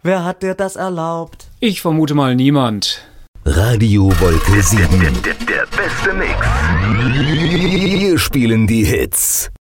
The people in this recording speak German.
Wer hat dir das erlaubt? Ich vermute mal niemand. Radio Wolke 7. Der beste Mix. Wir spielen die Hits.